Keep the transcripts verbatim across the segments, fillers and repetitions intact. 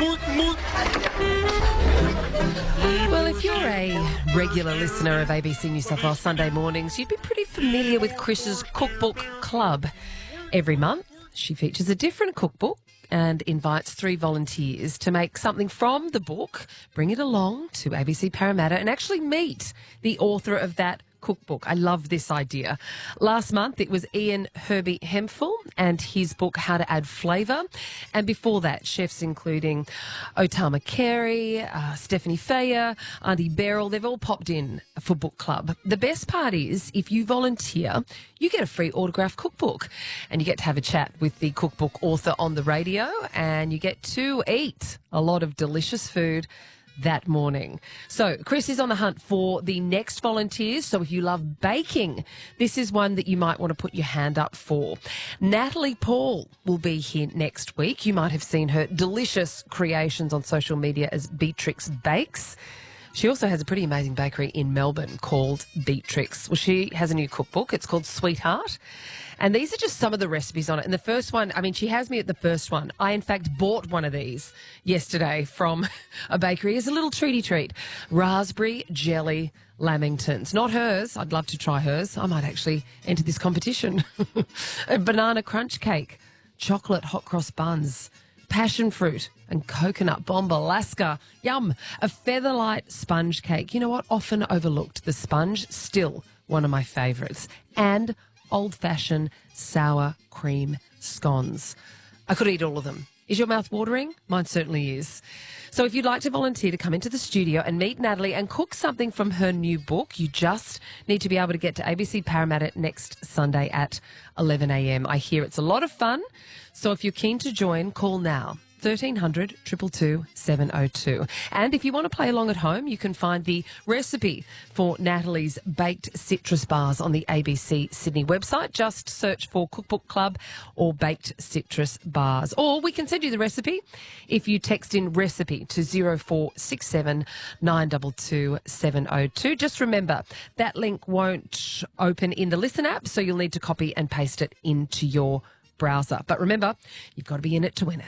Well, if you're a regular listener of A B C New South Wales Sunday mornings, you'd be pretty familiar with Chris's Cookbook Club. Every month, she features a different cookbook and invites three volunteers to make something from the book, bring it along to A B C Parramatta and actually meet the author of that cookbook. I love this idea. Last month it was Ian Herbie Hemphill and his book How to Add Flavour, and before that chefs including Otama Carey, uh, Stephanie Fayer, Auntie Beryl, they've all popped in for book club. The best part is if you volunteer you get a free autographed cookbook and you get to have a chat with the cookbook author on the radio and you get to eat a lot of delicious food that morning. So Chris is on the hunt for the next volunteers. So if you love baking, this is one that you might want to put your hand up for. Natalie Paul will be here next week. You might have seen her delicious creations on social media as Beatrix Bakes. She also has a pretty amazing bakery in Melbourne called Beatrix. Well, she has a new cookbook. It's called Sweetheart. And these are just some of the recipes on it. And the first one, I mean, she has me at the first one. I, in fact, bought one of these yesterday from a bakery as a little treaty treat. Raspberry jelly lamingtons. Not hers. I'd love to try hers. I might actually enter this competition. A banana crunch cake, chocolate hot cross buns, passion fruit and coconut bomb Alaska. Yum. A featherlight sponge cake. You know what? Often overlooked. The sponge, still one of my favourites. And old-fashioned sour cream scones. I could eat all of them. Is your mouth watering? Mine certainly is. So if you'd like to volunteer to come into the studio and meet Natalie and cook something from her new book, you just need to be able to get to A B C Parramatta next Sunday at eleven a m. I hear it's a lot of fun. So if you're keen to join, call now. thirteen hundred, two two two, seven oh two. And if you want to play along at home, you can find the recipe for Natalie's baked citrus bars on the A B C Sydney website. Just search for Cookbook Club or Baked Citrus Bars. Or we can send you the recipe if you text in recipe to zero four six seven, nine two two, seven oh two. Just remember, that link won't open in the Listen app, so you'll need to copy and paste it into your browser. But remember, you've got to be in it to win it.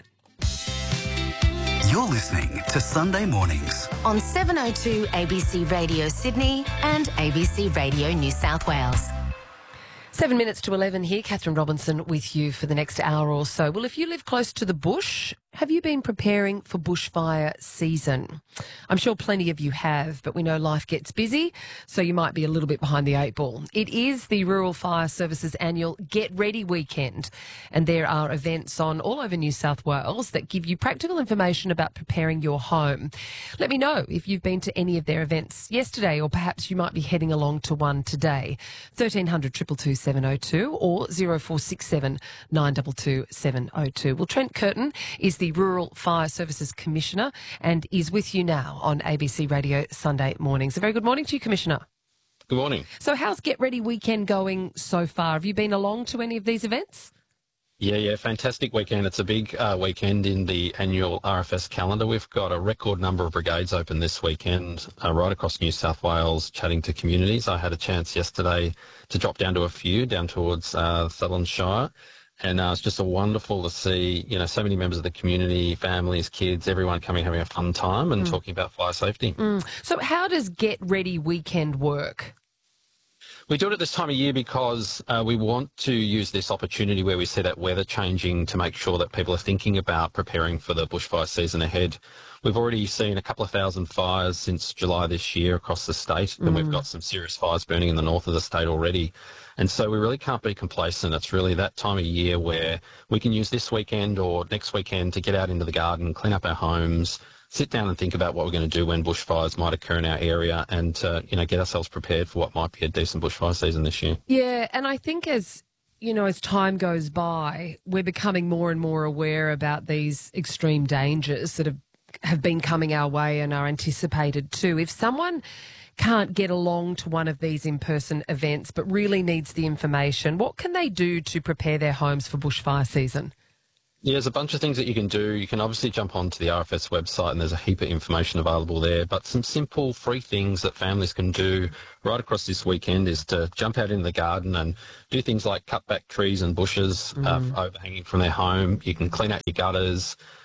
You're listening to Sunday Mornings on seven oh two A B C Radio Sydney and A B C Radio New South Wales. Seven minutes to eleven here. Catherine Robinson with you for the next hour or so. Well, if you live close to the bush, have you been preparing for bushfire season? I'm sure plenty of you have, but we know life gets busy, so you might be a little bit behind the eight ball. It is the Rural Fire Services annual Get Ready weekend, and there are events on all over New South Wales that give you practical information about preparing your home. Let me know if you've been to any of their events yesterday, or perhaps you might be heading along to one today. thirteen hundred, two two two, seven oh two or zero four six seven, nine two two, seven oh two. Well, Trent Curtin is the Rural Fire Services Commissioner and is with you now on A B C Radio Sunday Mornings. A very good morning to you, Commissioner. Good morning. So how's Get Ready weekend going so far? Have you been along to any of these events? Yeah, yeah, fantastic weekend. It's a big uh, weekend in the annual R F S calendar. We've got a record number of brigades open this weekend uh, right across New South Wales, chatting to communities. I had a chance yesterday to drop down to a few, down towards uh, Sutherland Shire. And uh, it's just a wonderful to see, you know, so many members of the community, families, kids, everyone coming, having a fun time and mm. talking about fire safety. Mm. So how does Get Ready weekend work? We do it at this time of year because uh, we want to use this opportunity where we see that weather changing to make sure that people are thinking about preparing for the bushfire season ahead. We've already seen a couple of thousand fires since July this year across the state, and mm. we've got some serious fires burning in the north of the state already. And so we really can't be complacent. It's really that time of year where we can use this weekend or next weekend to get out into the garden, clean up our homes, sit down and think about what we're going to do when bushfires might occur in our area and, uh, you know, get ourselves prepared for what might be a decent bushfire season this year. Yeah, and I think as, you know, as time goes by, we're becoming more and more aware about these extreme dangers that have, have been coming our way and are anticipated too. If someone can't get along to one of these in-person events but really needs the information, what can they do to prepare their homes for bushfire season? Yeah, there's a bunch of things that you can do. You can obviously jump onto the R F S website and there's a heap of information available there, but some simple free things that families can do right across this weekend is to jump out into the garden and do things like cut back trees and bushes mm. uh, overhanging from their home. You can clean out your gutters.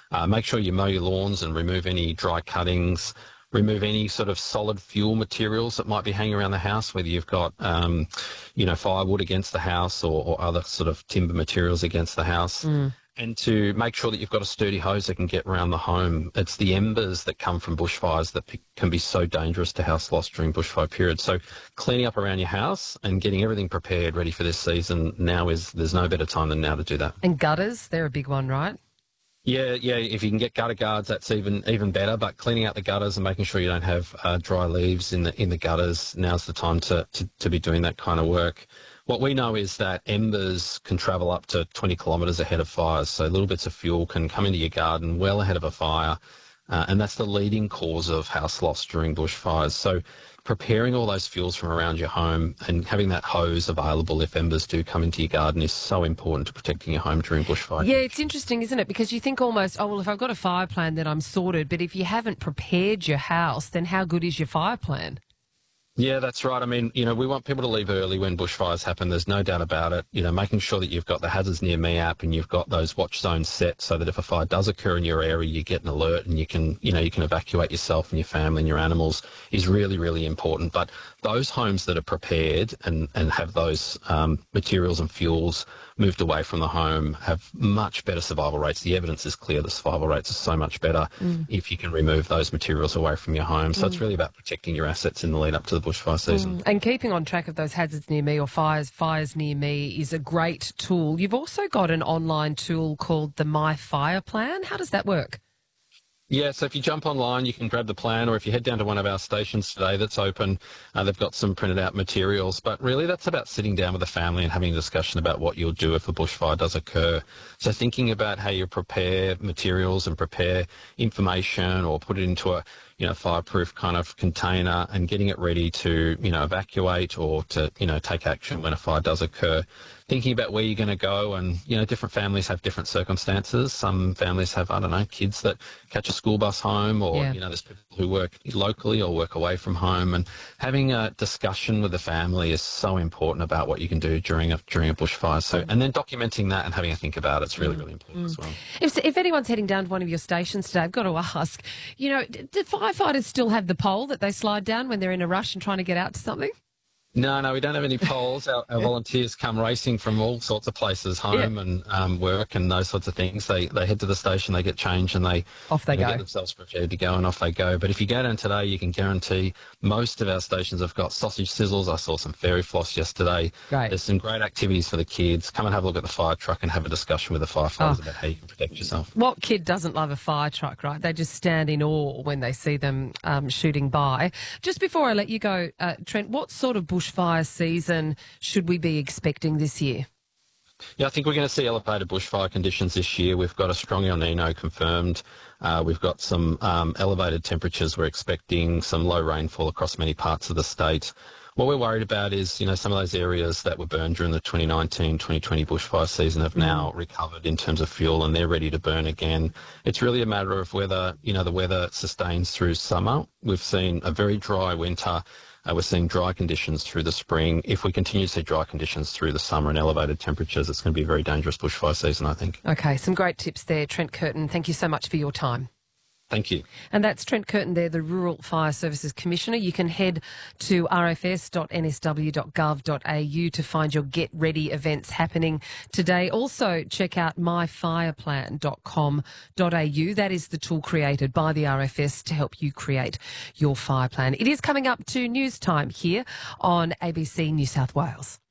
Uh, make sure you mow your lawns and remove any dry cuttings. Remove any sort of solid fuel materials that might be hanging around the house, whether you've got, um, you know, firewood against the house or, or other sort of timber materials against the house. Mm. And to make sure that you've got a sturdy hose that can get around the home. It's the embers that come from bushfires that p- can be so dangerous to house loss during bushfire periods. So cleaning up around your house and getting everything prepared, ready for this season, now is, there's no better time than now to do that. And gutters, they're a big one, right? Yeah, yeah. If you can get gutter guards, that's even even better. But cleaning out the gutters and making sure you don't have uh, dry leaves in the in the gutters, now's the time to, to to be doing that kind of work. What we know is that embers can travel up to twenty kilometres ahead of fires. So little bits of fuel can come into your garden well ahead of a fire, uh, and that's the leading cause of house loss during bushfires. So preparing all those fuels from around your home and having that hose available if embers do come into your garden is so important to protecting your home during bushfire. Yeah, it's interesting, isn't it? Because you think almost, oh, well, if I've got a fire plan, then I'm sorted. But if you haven't prepared your house, then how good is your fire plan? Yeah, that's right. I mean, you know, we want people to leave early when bushfires happen. There's no doubt about it. You know, making sure that you've got the Hazards Near Me app and you've got those watch zones set so that if a fire does occur in your area, you get an alert and you can, you know, you can evacuate yourself and your family and your animals is really, really important. But those homes that are prepared and, and have those um, materials and fuels moved away from the home have much better survival rates. The evidence is clear the survival rates are so much better mm. if you can remove those materials away from your home. So mm. it's really about protecting your assets in the lead up to the bushfire season. Mm. And keeping on track of those hazards near me or fires, fires near me is a great tool. You've also got an online tool called the My Fire Plan. How does that work? Yeah, so if you jump online, you can grab the plan, or if you head down to one of our stations today that's open, uh, they've got some printed out materials. But really that's about sitting down with the family and having a discussion about what you'll do if a bushfire does occur. So thinking about how you prepare materials and prepare information or put it into a, you know, fireproof kind of container and getting it ready to, you know, evacuate or to, you know, take action when a fire does occur. Thinking about where you're going to go, and, you know, different families have different circumstances. Some families have, I don't know, kids that catch a school bus home, or, yeah. you know, there's people who work locally or work away from home. And having a discussion with the family is so important about what you can do during a during a bushfire. So, and then documenting that and having a think about it's really, really important mm. as well. If, if anyone's heading down to one of your stations today, I've got to ask, you know, do firefighters still have the pole that they slide down when they're in a rush and trying to get out to something? No, no, we don't have any poles. Our, our volunteers come racing from all sorts of places, home yeah. and um, work and those sorts of things. They they head to the station, they get changed, and they off they you know, go. Get themselves prepared to go, and off they go. But if you go down today, you can guarantee most of our stations have got sausage sizzles. I saw some fairy floss yesterday. Great. There's some great activities for the kids. Come and have a look at the fire truck and have a discussion with the firefighters oh. about how you can protect yourself. What kid doesn't love a fire truck, right? They just stand in awe when they see them um, shooting by. Just before I let you go, uh, Trent, what sort of bushfire season should we be expecting this year? Yeah, I think we're going to see elevated bushfire conditions this year. We've got a strong El Nino confirmed. Uh, we've got some um, elevated temperatures. We're expecting some low rainfall across many parts of the state. What we're worried about is, you know, some of those areas that were burned during the twenty nineteen twenty twenty bushfire season have now recovered in terms of fuel and they're ready to burn again. It's really a matter of whether, you know, the weather sustains through summer. We've seen a very dry winter. Uh, we're seeing dry conditions through the spring. If we continue to see dry conditions through the summer and elevated temperatures, it's going to be a very dangerous bushfire season, I think. Okay, some great tips there, Trent Curtin. Thank you so much for your time. Thank you. And that's Trent Curtin there, the Rural Fire Services Commissioner. You can head to r f s dot n s w dot gov dot a u to find your Get Ready events happening today. Also, check out my fire plan dot com dot a u. That is the tool created by the R F S to help you create your fire plan. It is coming up to news time here on A B C New South Wales.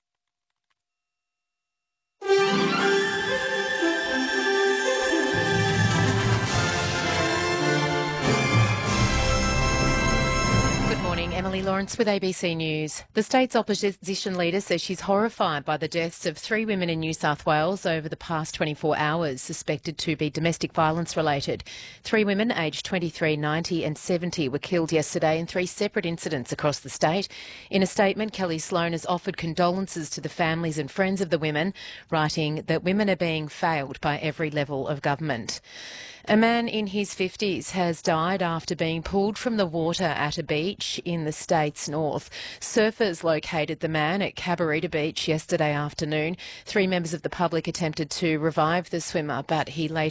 Emily Lawrence with A B C News. The state's opposition leader says she's horrified by the deaths of three women in New South Wales over the past twenty-four hours, suspected to be domestic violence related. Three women aged twenty-three, ninety and seventy were killed yesterday in three separate incidents across the state. In a statement, Kelly Sloan has offered condolences to the families and friends of the women, writing that women are being failed by every level of government. A man in his fifties has died after being pulled from the water at a beach in the state's north. Surfers located the man at Cabarita Beach yesterday afternoon. Three members of the public attempted to revive the swimmer, but he later